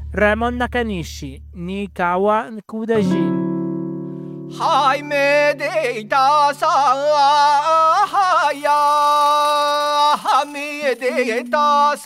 Ramon Nakanishi ni Kawa Kudajin. 还没得打上呀，还没得打上。